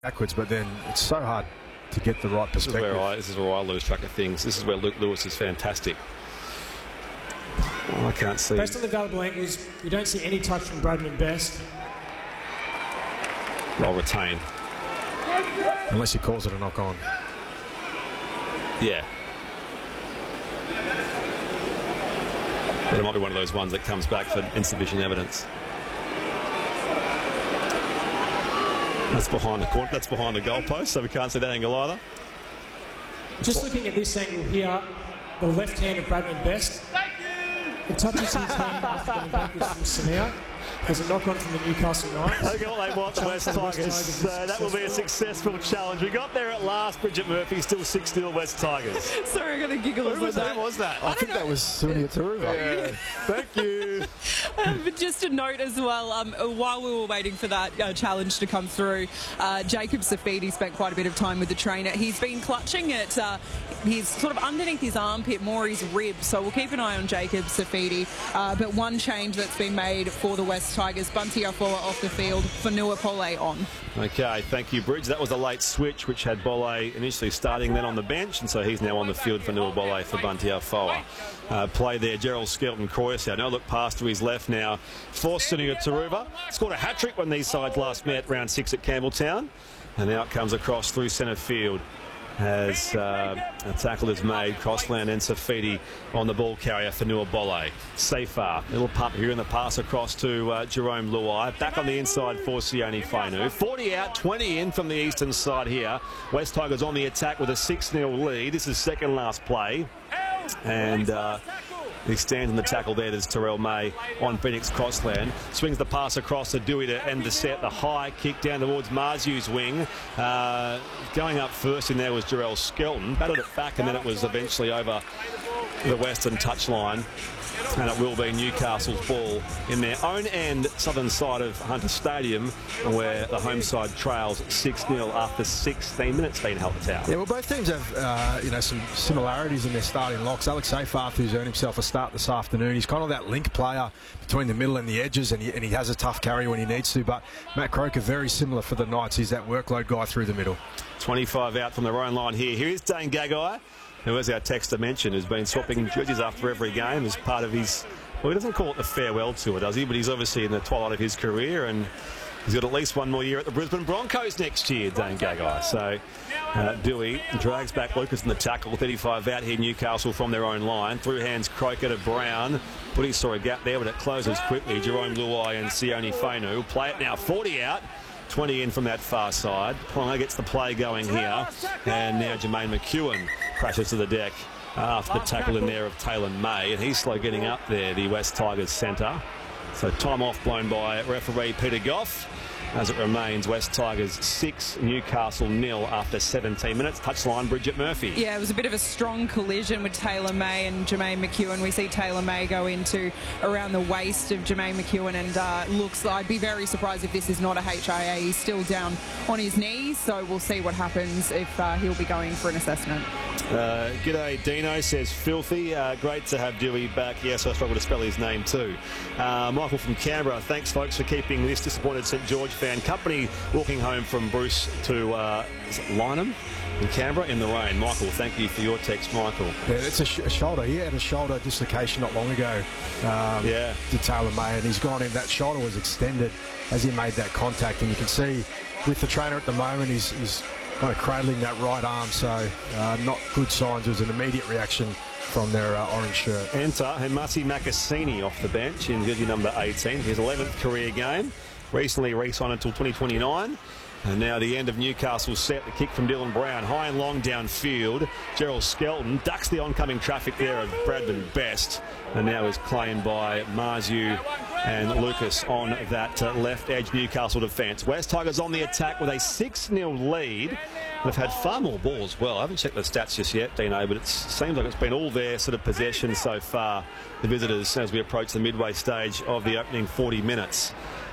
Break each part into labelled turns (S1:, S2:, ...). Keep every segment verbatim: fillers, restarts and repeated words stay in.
S1: backwards, but then it's so hard to get the right perspective.
S2: This is where I, this is where I lose track of things. This is where Luke Lewis is fantastic. Oh, I can't see.
S3: Based on the available angles, you don't see any touch from Bradman Best.
S2: I'll retain.
S1: Unless he calls it a knock-on.
S2: Yeah. But it might be one of those ones that comes back for insufficient evidence. That's behind the court. That's behind the goalpost, so we can't see that angle either.
S3: Just looking at this angle here, the left hand of Bradman Best. It touches his hand after going backwards from Samir. There's a knock-on from the Newcastle Knights.
S4: Look at what they want, the West Tigers. So that will be a successful challenge. We got there at last. Bridget Murphy, still six nil West Tigers.
S5: Sorry, I'm going to giggle.
S4: Who was that? Who was that?
S1: I, I think know. that was Sunia Taruva.
S4: Yeah. Thank you.
S5: Um, but just a note as well, um, while we were waiting for that uh, challenge to come through, uh, Jacob Safidi spent quite a bit of time with the trainer. He's been clutching at uh, his sort of underneath his armpit, more his ribs. So we'll keep an eye on Jacob Safidi. Uh, but one change that's been made for the West Tigers, Bunty Afoa off the field, Fanua Pole on.
S2: Okay, thank you, Bridge. That was a late switch, which had Bolle initially starting, then on the bench, and so he's now on the field for Fanua Bolle for Bunty Afoa. Uh, play there, Gerald Skelton Croyce. No look pass to his left now for Sunia Taruva. Scored a hat-trick when these sides last met round six at Campbelltown, and now it comes across through centre field as uh, a tackle is made. Crossland and Safidi on the ball carrier for Fanua Bolle. Safar, little pump here in the pass across to uh, Jerome Luai. Back on the inside for Sione Fainu. forty out, twenty in from the eastern side here. West Tigers on the attack with a six nil lead. This is second last play. And uh, he stands in the tackle there. There's Terrell May on Phoenix Crossland. Swings the pass across to Dewey to end the set. The high kick down towards Marziu's wing. Uh, going up first in there was Jarrell Skelton. Battled it back, and then it was eventually over the western touchline. And it will be Newcastle's ball in their own end, southern side of Hunter Stadium, where the home side trails six nil after sixteen minutes being held at Tower.
S1: Yeah, well, both teams have uh, you know, some similarities in their starting locks. Alex Seyfarth, who's earned himself a start this afternoon, he's kind of that link player between the middle and the edges, and he, and he has a tough carry when he needs to. But Matt Croker, very similar for the Knights. He's that workload guy through the middle.
S2: twenty-five out from their own line here. Here is Dane Gagai, who, as our texter mentioned, has been swapping jerseys after every game as part of his, well, he doesn't call it the farewell tour, does he? But he's obviously in the twilight of his career, and he's got at least one more year at the Brisbane Broncos next year, Dane Gagai. So uh, Dewey drags back Lucas in the tackle. thirty-five out here, Newcastle from their own line. Through hands Croker to Brown. Woody saw a gap there, but it closes quickly. Jerome Luai and Sione Fainu play it now. forty out. twenty in from that far side. Ponga gets the play going here. And now Jermaine McEwen crashes to the deck after the tackle in there of Taylor May. And he's slow getting up there, the West Tigers centre. So time off blown by referee Peter Goff. As it remains, West Tigers six, Newcastle nil after seventeen minutes. Touchline, Bridget Murphy.
S5: Yeah, it was a bit of a strong collision with Taylor May and Jermaine McEwen. We see Taylor May go into around the waist of Jermaine McEwen, and uh, looks, I'd be very surprised if this is not a H I A. He's still down on his knees, so we'll see what happens if uh, he'll be going for an assessment.
S2: Uh, G'day Dino, says Filthy. Uh, great to have Dewey back. Yes, I struggle to spell his name too. Uh, Michael from Canberra, thanks folks for keeping this disappointed St George fan company walking home from Bruce to uh, Lynham in Canberra in the rain. Michael, thank you for your text, Michael.
S1: Yeah, it's a, sh a shoulder. He had a shoulder dislocation not long ago. Um,
S2: yeah.
S1: To Taylor May, and he's gone in. That shoulder was extended as he made that contact, and you can see with the trainer at the moment, he's, he's kind of cradling that right arm, so uh, not good signs. It was an immediate reaction from their uh, orange shirt.
S2: Enter Hemati Makasini off the bench in jersey number eighteen. His eleventh career game. Recently re-signed until twenty twenty-nine. And now the end of Newcastle's set. The kick from Dylan Brown. High and long downfield. Gerald Skelton ducks the oncoming traffic there of Bradman Best. And now is claimed by Marziu and Lucas on that uh, left edge Newcastle defence. West Tigers on the attack with a six nil lead. They've had far more ball as well. I haven't checked the stats just yet, Dino, but it seems like it's been all their sort of possession so far, the visitors, as we approach the midway stage of the opening forty minutes.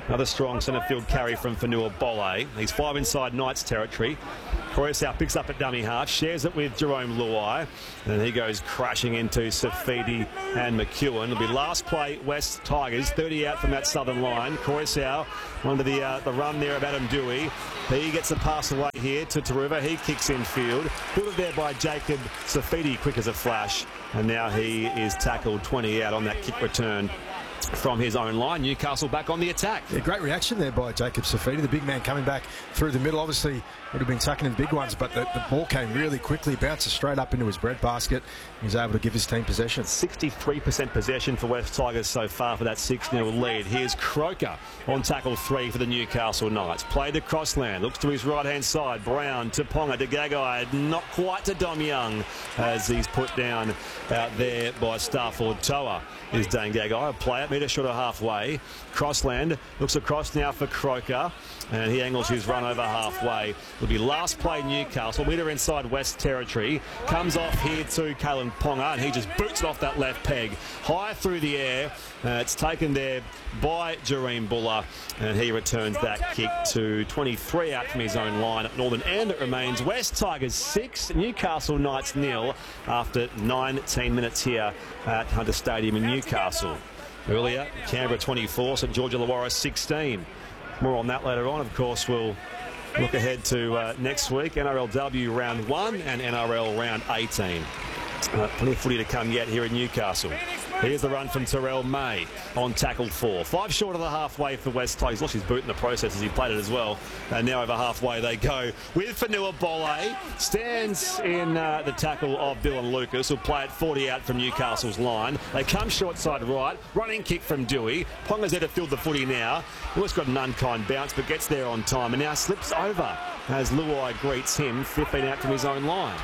S2: Another strong centre field carry from Fanua Bole. He's five inside Knights territory. Coruscant picks up at dummy half, shares it with Jerome Luai, and he goes crashing into Safidi and McEwen. It'll be last play, West Tigers, thirty out from that southern line. Coruscant under the uh, the run there of Adam Dewey. He gets the pass away here to Taruva. He kicks in field. Put it there by Jacob Safidi, quick as a flash. And now he is tackled twenty out on that kick return from his own line. Newcastle back on the attack.
S1: Yeah, great reaction there by Jacob Safidi, the big man coming back through the middle. Obviously would have been tucking in big ones, but the, the ball came really quickly, bounces straight up into his breadbasket. He was able to give his team possession.
S2: sixty-three percent possession for West Tigers so far for that six nil lead. Here's Croker on tackle three for the Newcastle Knights. Played to Crossland, looks to his right-hand side. Brown to Ponga to Gagai, not quite to Dom Young as he's put down out there by Starford Toa. Is Dane Gagai, a play it, metre short of halfway. Crossland looks across now for Croker, and he angles his run over halfway. It'll be last play Newcastle, metre inside West Territory. Comes off here to Kalen Ponga, and he just boots it off that left peg. High through the air. Uh, it's taken there by Jareem Buller, and he returns that kick to twenty-three out from his own line at Northern, and it remains West Tigers six, Newcastle Knights nil after nineteen minutes here at Hunter Stadium in Newcastle. Earlier, Canberra twenty-four, St George Illawarra sixteen. More on that later on. Of course, we'll look ahead to uh, next week, N R L W round one and N R L round eighteen. Uh, plenty of footy to come yet here in Newcastle. Here's the run from Terrell May on tackle four. Five short of the halfway for West Tigers. He's lost his boot in the process as he played it as well. And now over halfway they go with Fanua Bole. Stands in uh, the tackle of Dylan Lucas, who'll play it forty out from Newcastle's line. They come short side right. Running kick from Dewey. Ponga's there to field the footy now. Lewis got an unkind bounce but gets there on time and now slips over as Luai greets him fifteen out from his own line.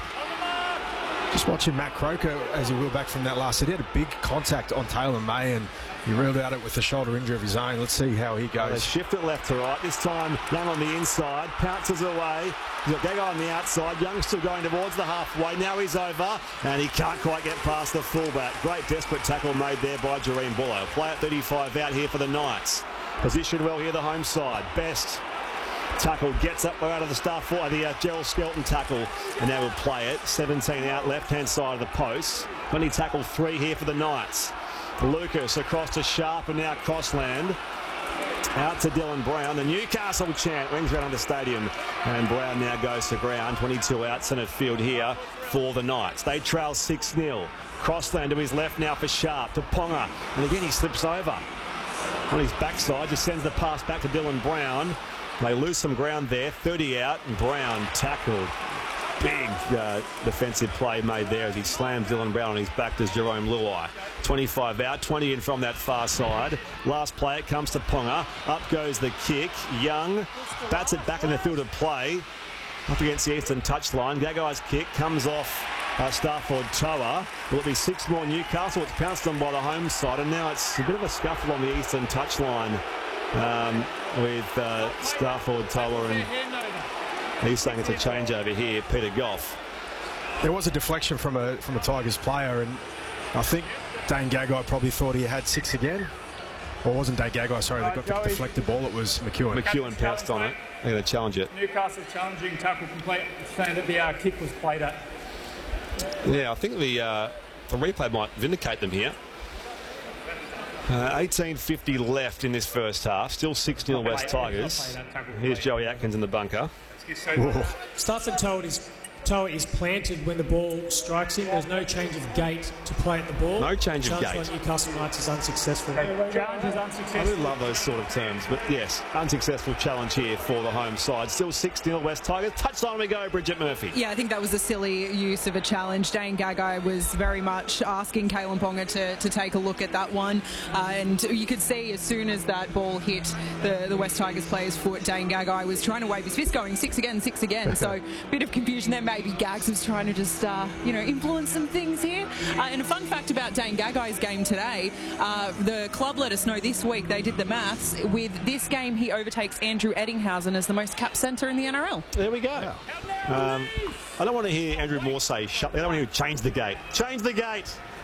S1: Just watching Matt Croker as he wheeled back from that last set. He had a big contact on Taylor May and he reeled out it with the shoulder injury of his own. Let's see how he goes.
S2: They shift it left to right. This time Young on the inside, pounces away. He's got Gagai on the outside. Young still going towards the halfway. Now he's over and he can't quite get past the fullback. Great desperate tackle made there by Jareem Buller. Play at thirty-five out here for the Knights. Positioned well here the home side. Best tackle gets up out of the star for the uh, Gerald Skelton tackle, and now we'll play it. seventeen out, left hand side of the post. Only tackle three here for the Knights. Lucas across to Sharp and now Crossland. Out to Dylan Brown. The Newcastle chant rings around the stadium, and Brown now goes to ground. twenty-two out, centre field here for the Knights. They trail six nil. Crossland to his left now for Sharp to Ponga, and again he slips over on his backside. Just sends the pass back to Dylan Brown. They lose some ground there, thirty out, and Brown tackled. Big uh, defensive play made there as he slams Dylan Brown on his back to Jerome Luai. twenty-five out, twenty in from that far side. Last play, it comes to Ponga. Up goes the kick. Young bats it back in the field of play. Up against the eastern touchline. Gagai's kick comes off uh, Starford Toa. Will it be six more Newcastle? It's pounced on by the home side, and now it's a bit of a scuffle on the eastern touchline. Um, with uh, Starford Toa, and he's saying it's a change over here, Peter Goff.
S1: There was a deflection from a from a Tigers player, and I think Dane Gagai probably thought he had six again. Or it wasn't Dane Gagai, sorry, they got the deflected ball, it was McEwen.
S2: McEwen pounced on it. They're going to challenge it.
S6: Newcastle challenging tackle complete, saying that the uh, kick was played at.
S2: Yeah, I think the, uh, the replay might vindicate them here. Uh, eighteen fifty left in this first half. Still six nil West Tigers. Here's Joey Atkins in the bunker.
S3: Starford told his toe is planted when the ball strikes him. There's no change of gait to play at the ball.
S2: No change of
S3: Challenge
S2: gait.
S3: by Newcastle Knights is unsuccessful.
S6: Challenge is unsuccessful.
S2: I do love those sort of terms, but yes, unsuccessful challenge here for the home side. Still six nil West Tigers. Touchline we go, Bridget Murphy.
S5: Yeah, I think that was a silly use of a challenge. Dane Gagai was very much asking Kalen Ponga to, to take a look at that one. Uh, and you could see as soon as that ball hit the, the West Tigers player's foot, Dane Gagai was trying to wave his fist going six again, six again. So a bit of confusion there. Maybe Gags was trying to just, uh, you know, influence some things here. Uh, and a fun fact about Dane Gagai's game today, uh, the club let us know this week, they did the maths. With this game, he overtakes Andrew Eddinghausen as the most capped centre in the N R L.
S2: There we go. Um, I don't want to hear Andrew Moore say, shut, I don't want to hear change the gate. Change the gate.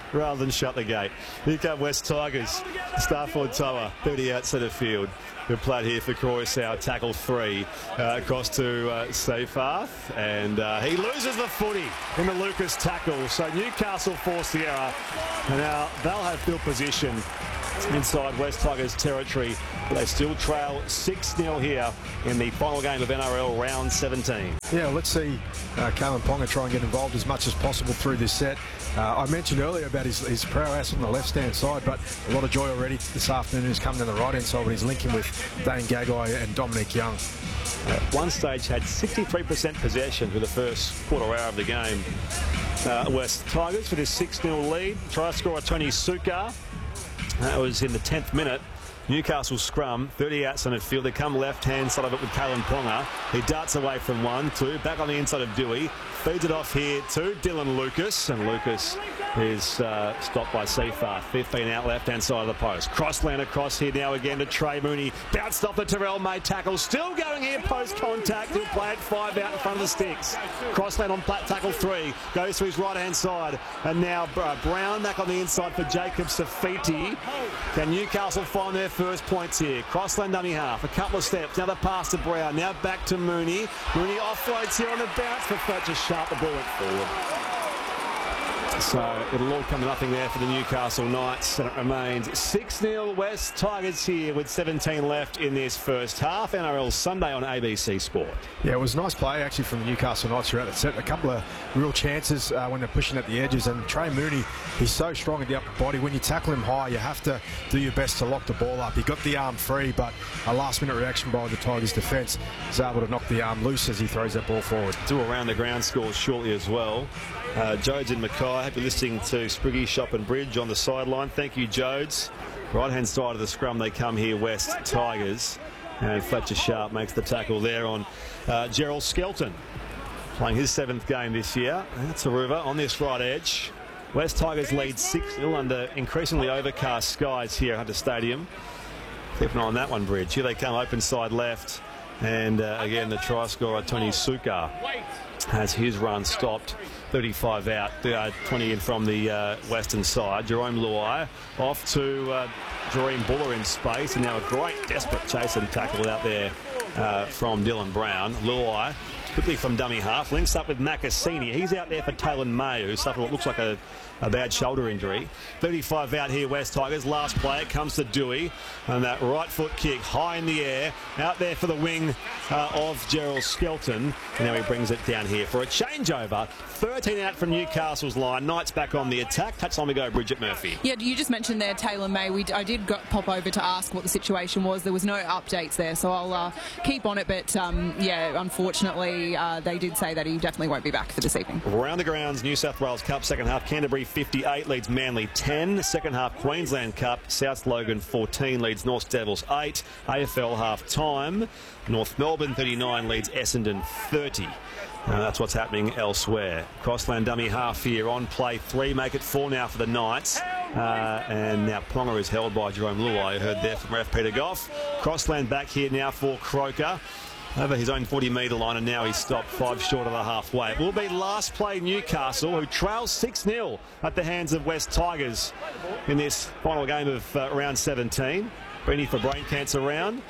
S2: rather than shut the gate. Here come West Tigers. Stafford Toa, thirty out centre field. Who played here for Croissau, tackle three, uh, across to uh, Seyfarth, and uh, he loses the footy in the Lucas tackle. So Newcastle forced the error, and now they'll have field position inside West Tigers territory, but they still trail six nil here in the final game of N R L round seventeen.
S1: Yeah, let's see uh, Kalyn Ponga try and get involved as much as possible through this set. Uh, I mentioned earlier about his, his prowess on the left-hand side, but a lot of joy already this afternoon. He's coming down the right-hand side, but he's linking with Dane Gagai and Dominic Young.
S2: At one stage had sixty-three percent possession for the first quarter hour of the game. Uh, West Tigers with his six nil lead. Try scorer Tony Suka. That was in the tenth minute. Newcastle scrum, thirty out centre field. They come left-hand side of it with Kalyn Ponga. He darts away from one, two, back on the inside of Dewey. Feeds it off here to Dylan Lucas, and Lucas is uh, stopped by Seyfarth. fifteen out left-hand side of the post. Crossland across here now again to Trey Mooney. Bounced off the Terrell May tackle. Still going here post-contact. He'll play it five out in front of the sticks. Crossland on plat tackle three. Goes to his right-hand side. And now uh, Brown back on the inside for Jacob Safiti. Can Newcastle find their first points here? Crossland dummy half. A couple of steps. Now the pass to Brown. Now back to Mooney. Mooney offloads here on the bounce for Fletcher Sharp. The ball went forward. So it'll all come to nothing there for the Newcastle Knights, and it remains six nil West Tigers here with seventeen left in this first half. N R L Sunday on A B C Sport.
S1: Yeah, it was a nice play actually from the Newcastle Knights throughout the set. A couple of real chances uh, when they're pushing at the edges, and Trey Mooney, he's so strong in the upper body. When you tackle him high, you have to do your best to lock the ball up. He got the arm free, but a last minute reaction by the Tigers defence is able to knock the arm loose as he throws that ball forward.
S2: Two around the ground scores shortly as well. Uh, Jodes and Mackay, I hope you're listening to Spriggy, Shop and Bridge on the sideline. Thank you, Jodes. Right hand side of the scrum, they come here, West Tigers. And Fletcher Sharp makes the tackle there on uh, Gerald Skelton, playing his seventh game this year. That's Aruva on this right edge. West Tigers lead six nil under increasingly overcast skies here at Hunter Stadium. Keep an eye on that one, Bridge. Here they come, open side left. And uh, again, the try scorer, Tony Suka, has his run stopped. thirty-five out, uh, twenty in from the uh, western side. Jerome Luai off to uh, Doreen Buller in space, and now a great desperate chase and tackle out there uh, from Dylan Brown. Luai quickly from dummy half, links up with Macassini. He's out there for Taylor May, who suffered what looks like a, a bad shoulder injury. thirty-five out here, West Tigers. Last play, it comes to Dewey, and that right foot kick high in the air, out there for the wing uh, of Gerald Skelton. And now he brings it down here for a changeover. thirteen out from Newcastle's line. Knights back on the attack. Touch on we go, Bridget Murphy.
S5: Yeah, you just mentioned there Taylor May. We, I did got, pop over to ask what the situation was. There was no updates there, so I'll uh, keep on it. But um, yeah, unfortunately, uh, they did say that he definitely won't be back for this evening.
S2: Around the grounds, New South Wales Cup second half. Canterbury fifty-eight leads Manly ten. Second half, Queensland Cup. South Logan fourteen leads North Devils eight. A F L half time. North Melbourne thirty-nine leads Essendon thirty. Uh, that's what's happening elsewhere. Crossland dummy half here on play three. Make it four now for the Knights. Uh, and now Ponga is held by Jerome Luai. You heard there from Ref Peter Goff. Crossland back here now for Croker. Over his own forty metre line, and now he's stopped five short of the halfway. It will be last play Newcastle, who trails six nil at the hands of West Tigers in this final game of uh, round seventeen. Beanie for brain cancer round,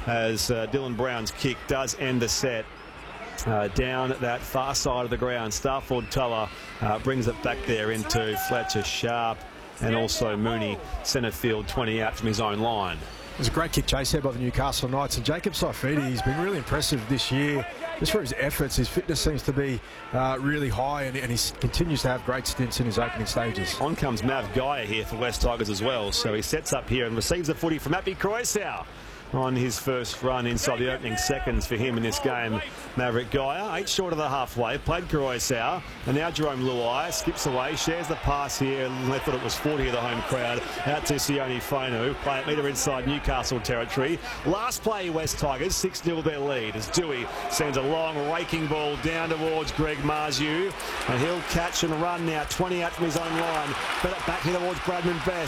S2: as uh, Dylan Brown's kick does end the set. Uh, down that far side of the ground. Stafford Toa uh, brings it back there into Fletcher Sharp, and also Mooney, centre field, twenty out from his own line.
S1: There's a great kick chase here by the Newcastle Knights, and Jacob Saifidi, he's been really impressive this year just for his efforts. His fitness seems to be uh, really high, and, and he continues to have great stints in his opening stages.
S2: On comes Mav Gaia here for West Tigers as well, so he sets up here and receives the footy from Appy Croissau on his first run inside the opening seconds for him in this game. Maverick Gaia, eight short of the halfway, played Croissau, and now Jerome Luai skips away, shares the pass here, and they thought it was forty of the home crowd, out to Sione Fainu, play it metre inside Newcastle territory. Last play, West Tigers, six nil their lead, as Dewey sends a long raking ball down towards Greg Marziu, and he'll catch and run now, twenty out from his own line, but it back here towards Bradman Best.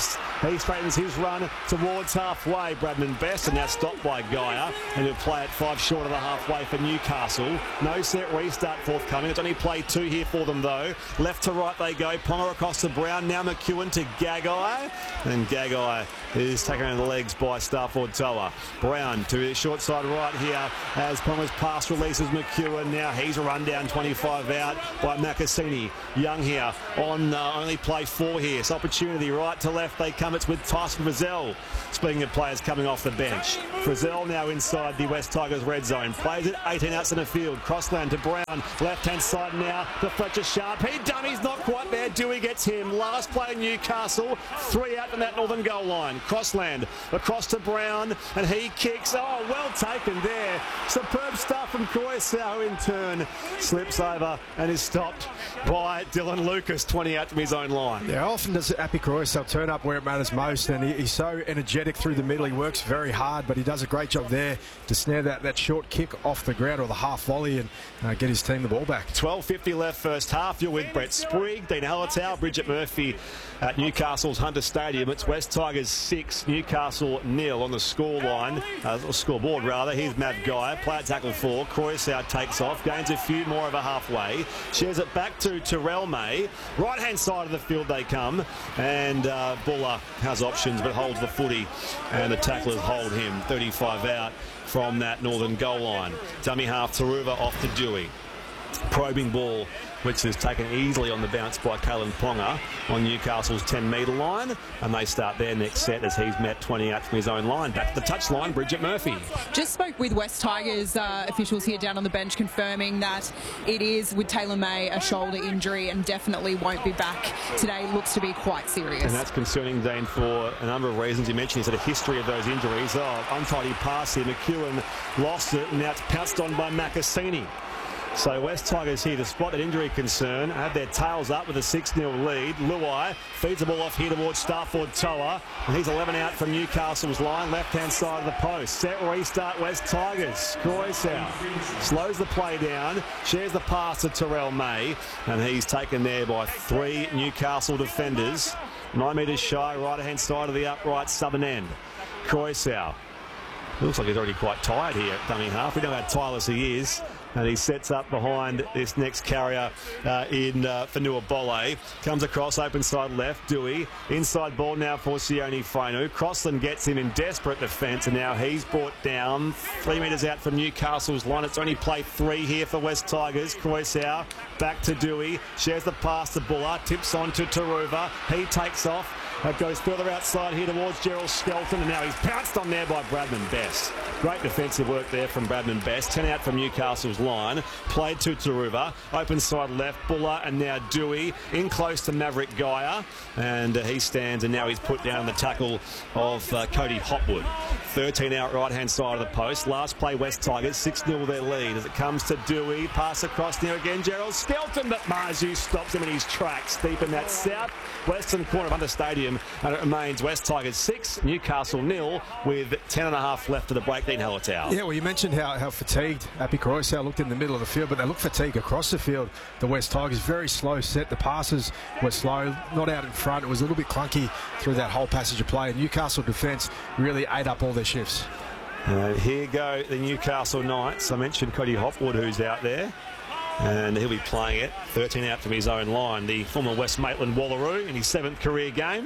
S4: He straightens his run towards halfway. Bradman Best, and now stopped by Gaia. And he'll play it five short of the halfway for Newcastle. No set restart forthcoming. It's only played two here for them, though. Left to right they go. Ponga across to Brown. Now McEwen to Gagai. And Gagai is taken around the legs by Starford Toa. Brown to the short side right here as Ponga's pass releases McEwen. Now he's run down twenty-five out by Macassini. Young here on uh, only play four here. So opportunity right to left they come. It's with Tyson Frizzell. Speaking of players coming off the bench. Frizzell now inside the West Tigers red zone. Plays it eighteen outs in the field. Crossland to Brown. Left-hand side now to Fletcher Sharp. He dummies, not quite there. Dewey gets him. Last play Newcastle. Three out from that northern goal line. Crossland across to Brown. And he kicks. Oh, well taken there. Superb stuff from Croissant, who in turn slips over and is stopped by Dylan Lucas, twenty out from his own line.
S1: Yeah, often does Api Croissant turn up where it matters most, and he, he's so energetic through the middle. He works very hard, but he does a great job there to snare that, that short kick off the ground or the half volley and uh, get his team the ball back.
S4: twelve fifty left first half. You're with Brett Sprigg, Dean Hallertau, Bridget Murphy at Newcastle's Hunter Stadium. It's West Tigers six, Newcastle nil on the score line, uh, scoreboard rather. Here's Mav Gaia, play at tackle four. Croissant takes off, gains a few more over halfway, shares it back to Terrell May. Right hand side of the field they come, and uh, Buller has options but holds the footy, and the tacklers hold him. thirty-five out from that northern goal line. Dummy half Taruva off to Dewey. Probing ball, which is taken easily on the bounce by Kalen Ponga on Newcastle's ten metre line, and they start their next set as he's met twenty out from his own line. Back to the touch line, Bridget Murphy.
S5: Just spoke with West Tigers uh, officials here down on the bench, confirming that it is with Taylor May a shoulder injury and definitely won't be back today. Looks to be quite serious.
S4: And that's concerning, Dean, for a number of reasons. You mentioned he's had a history of those injuries. Oh, untidy pass here. McEwen lost it, and now it's pounced on by Macassini. So West Tigers here to spot that injury concern, have their tails up with a six nil lead. Luai feeds the ball off here towards Starford Toa, and he's eleven out from Newcastle's line, left-hand side of the post. Set restart West Tigers. Croissant slows the play down, shares the pass to Terrell May, and he's taken there by three Newcastle defenders. Nine metres shy, right-hand side of the upright southern end. Croissant looks like he's already quite tired here at dummy half. We know how tireless he is. And he sets up behind this next carrier uh, in uh, Fanua Bolle. Comes across, open side left, Dewey. Inside ball now for Sione Fainu. Crossland gets him in desperate defence, and now he's brought down three metres out from Newcastle's line. It's only play three here for West Tigers. Croissant back to Dewey. Shares the pass to Buller. Tips on to Taruva. He takes off. It goes further outside here towards Gerald Skelton, and now he's pounced on there by Bradman Best. Great defensive work there from Bradman Best. ten out from Newcastle's line. Played to Taruva. Open side left, Buller, and now Dewey. In close to Maverick Gaia, and uh, he stands, and now he's put down the tackle of uh, Cody Hopwood. thirteen out right-hand side of the post. Last play West Tigers, six nil their lead as it comes to Dewey. Pass across now again, Gerald Skelton, but Marju stops him in his tracks deep in that south-western corner of Hunter Stadium, and it remains West Tigers six, Newcastle nil, with ten and a half left to the break. Dean Hallertau.
S1: Yeah, well, you mentioned how, how fatigued Api Croissant looked in the middle of the field, but they look fatigued across the field. The West Tigers, very slow set. The passes were slow, not out in front. It was a little bit clunky through that whole passage of play, and Newcastle defence really ate up all their shifts.
S4: Uh, here go the Newcastle Knights. I mentioned Cody Hopwood, who's out there, and he'll be playing it. thirteen out from his own line. The former West Maitland Wallaroo in his seventh career game.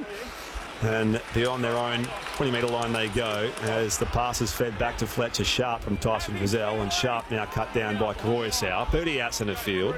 S4: And beyond their own twenty metre line they go as the pass is fed back to Fletcher Sharp from Tyson Frizzell, and Sharp now cut down by Croissant. thirty outs in the field.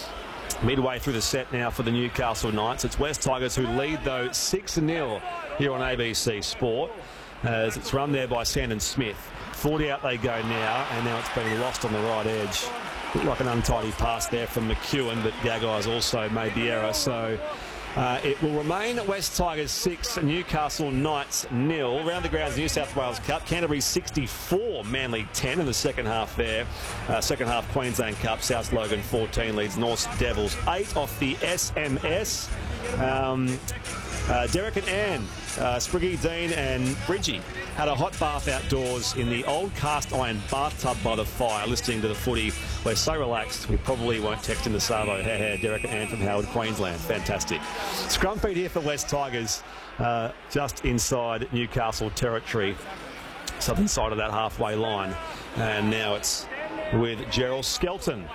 S4: Midway through the set now for the Newcastle Knights. It's West Tigers who lead, though, six nil here on A B C Sport, as it's run there by Sandon Smith. forty out they go now, and now it's been lost on the right edge. Looked like an untidy pass there from McEwen, but Gagai's also made the error, so Uh, it will remain West Tigers six, Newcastle Knights nil. Round the grounds New South Wales Cup, Canterbury sixty-four, Manly ten in the second half there. Uh, second half Queensland Cup, South Logan fourteen leads North Devils eight off the S M S. Um, uh, Derek and Ann, uh, Spriggy, Dean and Bridgie had a hot bath outdoors in the old cast iron bathtub by the fire, listening to the footy
S2: We're so relaxed, we probably won't text in the Savo. Ha ha, Derek Ann from Howard, Queensland. Fantastic. Scrum feed here for West Tigers, uh, just inside Newcastle territory, southern side of that halfway line. And now it's with Gerald Skelton,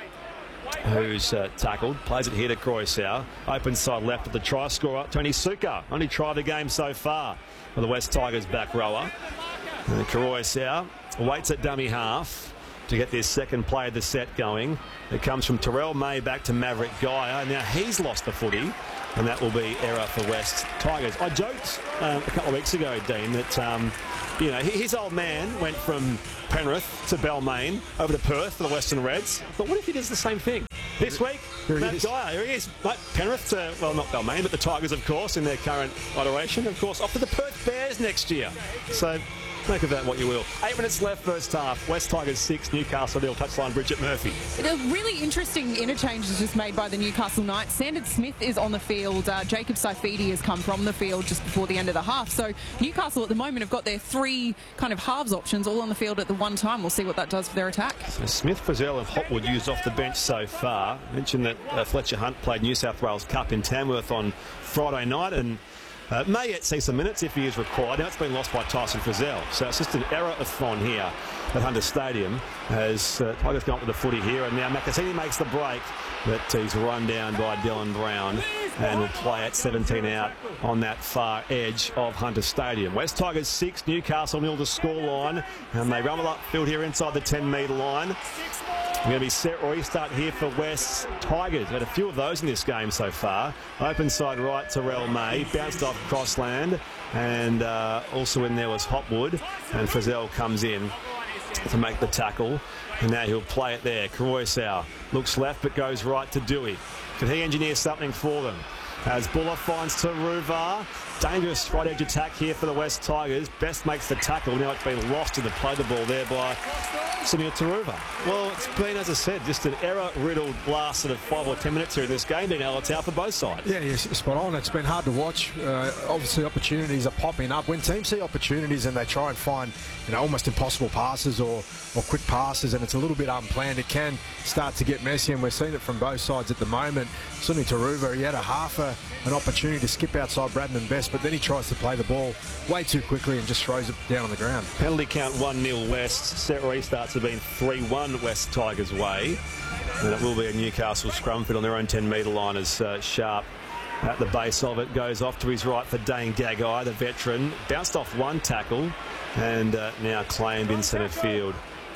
S2: who's uh, tackled, plays it here to Croissau. Open side left of the try scorer, Tony Suka. Only try of the game so far for the West Tigers back rower. And Croissau waits at dummy half to get this second play of the set going. It comes from Terrell May back to Maverick Geyer. Now he's lost the footy, and that will be error for West Tigers. I joked um, a couple of weeks ago, Dean, that um, you know his old man went from Penrith to Balmain over to Perth for the Western Reds. But what if he does the same thing this week? Matt Geyer, here he is. Penrith to, well, not Balmain, but the Tigers, of course, in their current iteration. Of course, off to the Perth Bears next year. So make of that what you will. Eight minutes left, first half. West Tigers six, Newcastle nil. Touchline, Bridget Murphy.
S5: A really interesting interchange is just made by the Newcastle Knights. Sandon Smith is on the field. Uh, Jacob Saifidi has come from the field just before the end of the half. So Newcastle at the moment have got their three kind of halves options all on the field at the one time. We'll see what that does for their attack.
S2: So Smith, Frizzell and Hopwood used off the bench so far. I mentioned that uh, Fletcher Hunt played New South Wales Cup in Tamworth on Friday night and Uh, may yet see some minutes if he is required. Now it's been lost by Tyson Frizzell. So it's just an error-a-thon here at Hunter Stadium as uh, Tigers go up with the footy here. And now Macassini makes the break, but he's run down by Dylan Brown and will play at seventeen out on that far edge of Hunter Stadium. West Tigers six, Newcastle nil to scoreline. And they rumble upfield here inside the ten metre line. Going to be set restart here for West Tigers. Had a few of those in this game so far. Open side right, Terrell May. Bounced off Crossland. And uh, also in there was Hopwood. And Frizzell comes in to make the tackle. And now he'll play it there. Croissau looks left but goes right to Dewey. Could he engineer something for them? As Buller finds Taruva. Dangerous right edge attack here for the West Tigers. Best makes the tackle. Now it's been lost to the play the ball there by Samuel Taruva. Well, it's been, as I said, just an error-riddled last sort of five or ten minutes here in this game, being able to tell for both sides.
S1: Yeah, yes, spot on. It's been hard to watch. Uh, obviously, opportunities are popping up. When teams see opportunities and they try and find, you know, almost impossible passes or, or quick passes, and it's a little bit unplanned, it can start to get messy, and we're seeing it from both sides at the moment. Certainly Taruva, he had a half a, an opportunity to skip outside Bradman Best, but then he tries to play the ball way too quickly and just throws it down on the ground.
S2: Penalty count one nil West. Set restarts have been three one West Tigers way. And it will be a Newcastle scrum fit on their own ten metre line as uh, Sharp at the base of it goes off to his right for Dane Gagai, the veteran. Bounced off one tackle and uh, now claimed in centre field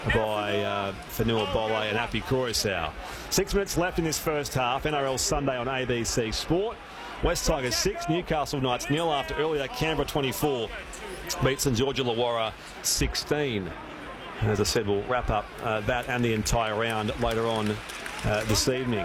S2: by uh, Fanua Bole and Happy Croissau. Six minutes left in this first half. N R L Sunday on A B C Sport. West Tigers six, Newcastle Knights nil after earlier Canberra twenty-four beat St George Illawarra sixteen. As I said, we'll wrap up uh, that and the entire round later on uh, this evening.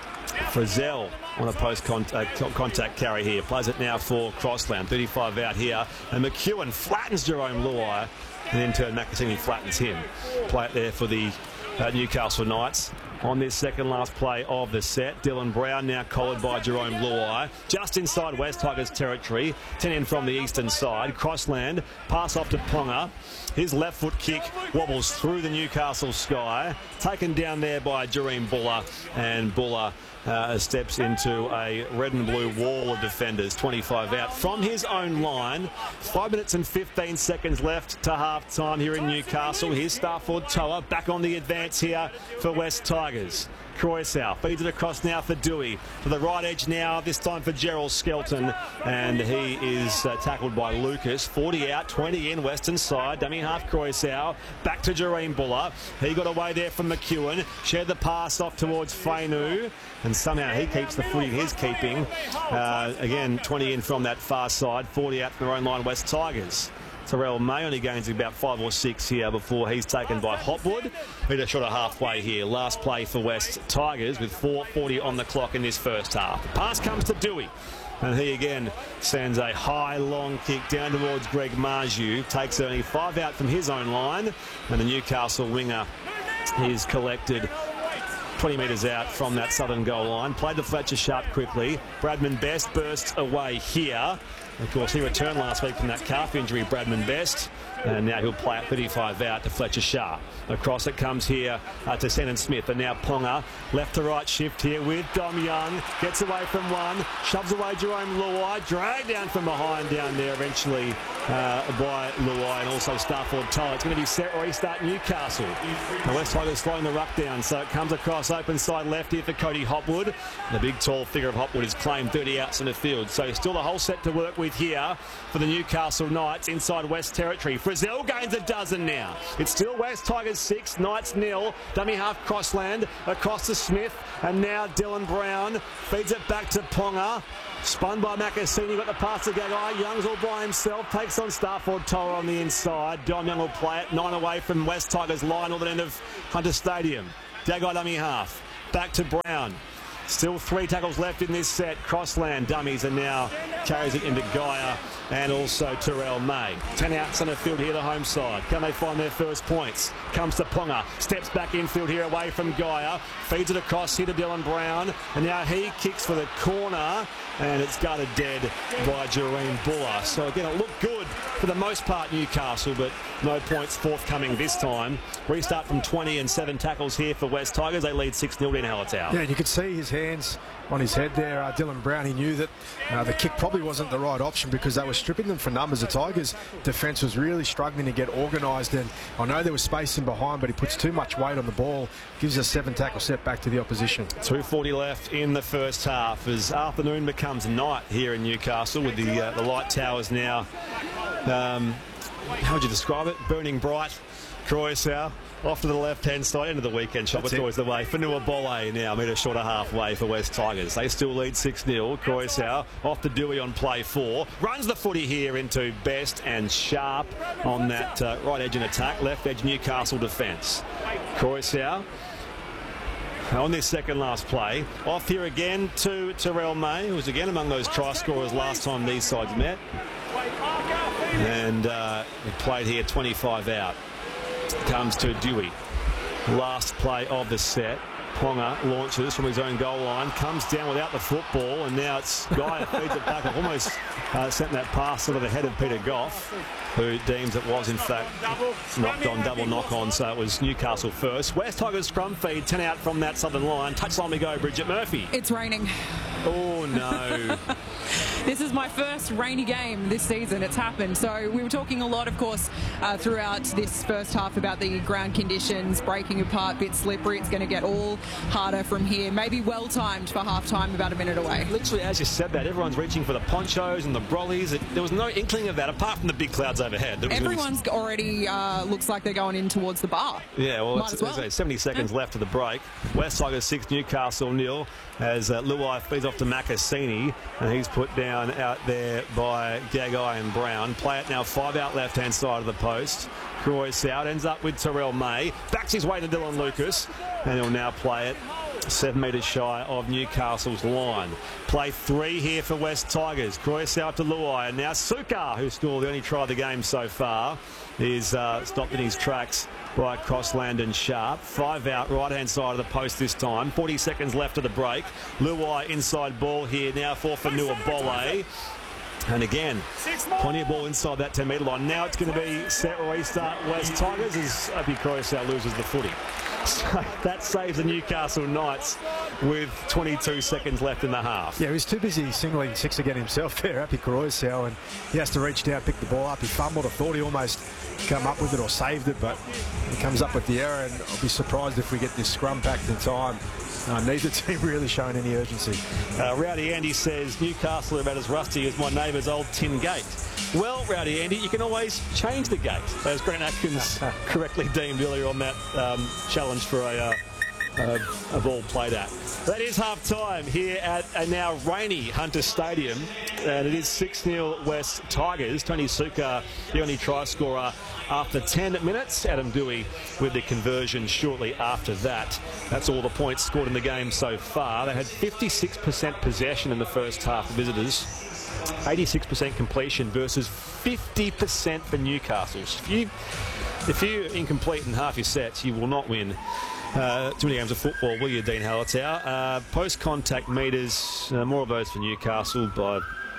S2: Frizzell on a post-contact uh, contact carry here. Plays it now for Crossland. thirty-five out here. And McEwen flattens Jerome Luai. And in turn, Macassini flattens him. Play it there for the uh, Newcastle Knights. On this second last play of the set, Dylan Brown now collared by Jerome Luai. Just inside West Tigers territory. ten in from the eastern side. Crossland, pass off to Ponga. His left foot kick wobbles through the Newcastle sky. Taken down there by Jareem Buller. And Buller uh, steps into a red and blue wall of defenders. twenty-five out from his own line. Five minutes and fifteen seconds left to half time here in Newcastle. Here's Starford Toa back on the advance here for West Tigers. Croissau feeds it across now for Dewey. To the right edge now, this time for Gerald Skelton. And he is uh, tackled by Lucas. forty out, twenty in, western side. Dummy half Croissau. Back to Jareem Buller. He got away there from McEwen. Shared the pass off towards Fainu. And somehow he keeps the footy in his keeping. Uh, again, twenty in from that far side. forty out from their own line, West Tigers. Terrell May only gains about five or six here before he's taken by Hopwood. He just shot a halfway here. Last play for West Tigers with four forty on the clock in this first half. The pass comes to Dewey. And he again sends a high, long kick down towards Greg Marju. Takes only five out from his own line. And the Newcastle winger is collected twenty metres out from that southern goal line. Played to Fletcher Sharp quickly. Bradman Best bursts away here. Of course, he returned last week from that calf injury, Bradman Best. And now he'll play at thirty-five out to Fletcher Sharp. Across it comes here uh, to Shannon Smith. And now Ponga, left to right shift here with Dom Young. Gets away from one, shoves away Jerome Luai. Dragged down from behind down there eventually uh, by Luai and also Starford Toll. It's going to be set restart Newcastle. The West Tigers slowing the ruck down. So it comes across open side left here for Cody Hopwood. The big tall figure of Hopwood is claimed thirty outs in the field. So still the whole set to work with here for the Newcastle Knights inside West Territory. Frizzell gains a dozen now. It's still West Tigers six, Knights nil. Dummy half Crossland across to Smith. And now Dylan Brown feeds it back to Ponga. Spun by Macassini, got the pass to Gagai. Young's all by himself, takes on Starford Toller on the inside. Dom Young will play it, nine away from West Tigers line, all the end of Hunter Stadium. Gagai dummy half, back to Brown. Still three tackles left in this set. Crossland dummies and now carries it into Gaia and also Terrell May. Ten out centre field here, the home side. Can they find their first points? Comes to Ponga. Steps back infield here away from Gaia. Feeds it across here to Dylan Brown. And now he kicks for the corner. And it's guarded dead by Jareen Buller. So again, it looked good for the most part, Newcastle, but no points forthcoming this time. Restart from twenty and seven tackles here for West Tigers. They lead six nil in Hallertau.
S1: Yeah, you could see his hands on his head there. Uh, Dylan Brown, he knew that uh, the kick probably wasn't the right option because they were stripping them for numbers. The Tigers' defence was really struggling to get organised, and I know there was space in behind, but he puts too much weight on the ball. Gives a seven tackle set back to the opposition.
S2: two forty left in the first half as afternoon becomes night here in Newcastle with the uh, the light towers now. Um, how would you describe it? Burning bright. Croissau off to the left-hand side, into the weekend shot, but always the way. Fanua Bolle now, metre short of halfway for West Tigers. They still lead six nil. Croissau off to Dewey on play four. Runs the footy here into Best and Sharp on that uh, right edge in attack. Left edge Newcastle defence. Croissau on this second last play. Off here again to Terrell May, who was again among those try scorers last time these sides met. And uh, he played here twenty-five out. Comes to Dewey. Last play of the set. Ponga launches from his own goal line, comes down without the football, and now it's Gaia feeds it back. Almost uh, sent that pass sort of ahead of Peter Goff, who deems it was in fact knocked on, double knock on, so it was Newcastle first. West Tigers scrum feed, ten out from that southern line. Touchline we go, Bridget Murphy.
S5: It's raining.
S2: Oh no.
S5: This is my first rainy game this season. It's happened. So we were talking a lot, of course, uh, throughout this first half about the ground conditions breaking apart, a bit slippery. It's going to get all harder from here. Maybe well timed for half time, about a minute away.
S2: Literally, as you said that, everyone's reaching for the ponchos and the brollies. It, there was no inkling of that apart from the big clouds overhead.
S5: Everyone's really... already uh, looks like they're going in towards the bar.
S2: Yeah, well,
S5: Might
S2: it's,
S5: as well.
S2: it's seventy seconds left of the break. West Tigers six, Newcastle nil, as uh, Luai feeds off to Macassini, and he's put down out there by Gagai and Brown. Play it now five out left-hand side of the post. Croissau ends up with Terrell May. Backs his way to Dylan Lucas, and he'll now play it seven metres shy of Newcastle's line. Play three here for West Tigers. Croissau to Luai, and now Suka, who scored the only try of the game so far, is uh, stopped in his tracks by Crossland and Sharp. Five out, right-hand side of the post this time. forty seconds left of the break. Luai inside ball here now for Fanua Bolle. And again, plenty of ball inside that ten metre line. Now it's going to be set restart West Tigers as Api Croissau loses the footy. So that saves the Newcastle Knights with twenty-two seconds left in the half.
S1: Yeah, he was too busy singling six again himself there, Api Croissau, and he has to reach down, pick the ball up. He fumbled. I thought he almost come up with it or saved it, but he comes up with the error, and I'll be surprised if we get this scrum packed in time. Uh, neither team really showing any urgency.
S2: Uh, Rowdy Andy says Newcastle are about as rusty as my neighbour's old tin gate. Well, Rowdy Andy, you can always change the gate, as Grant Atkins correctly deemed earlier on that um, challenge for a, uh, uh, a ball played at. That is half time here at a now rainy Hunter Stadium, and it is six nil West Tigers. Tony Suka, the only try scorer after ten minutes. Adam Dewey with the conversion shortly after that. That's all the points scored in the game so far. They had fifty-six percent possession in the first half, the visitors. eighty-six percent completion versus fifty percent for Newcastle. If you, if you're incomplete in half your sets, you will not win Uh, too many games of football, will you, Dean Hallertau? Uh, Post-contact metres, uh, more of those for Newcastle by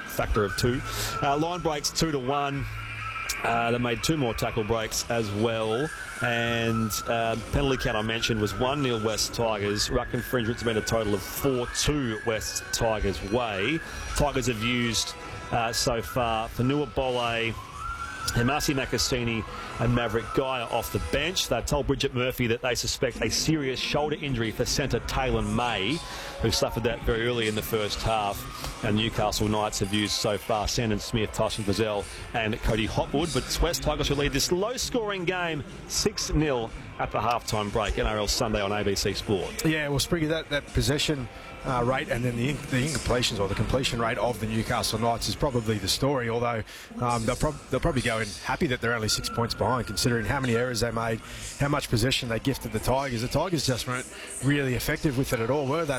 S2: factor of two. Uh, line breaks two to one. Uh, they made two more tackle breaks as well. And uh, penalty count I mentioned was one nil West Tigers. Ruck infringements made a total of four two West Tigers way. Tigers have used uh, so far Fanua Bole, Hemasi Makasini and Maverick Geyer off the bench. They told Bridget Murphy that they suspect a serious shoulder injury for centre Taylor May, who suffered that very early in the first half. And Newcastle Knights have used so far Sandon Smith, Tyson Frizzell and Cody Hopwood. But West Tigers will lead this low-scoring game six nil at the halftime break. N R L Sunday on A B C Sport.
S1: Yeah, well, Spriggy, that, that possession uh, rate and then the, the incompletions or the completion rate of the Newcastle Knights is probably the story, although um, they'll, prob they'll probably go in happy that they're only six points behind, considering how many errors they made, how much possession they gifted the Tigers. The Tigers just weren't really effective with it at all, were they?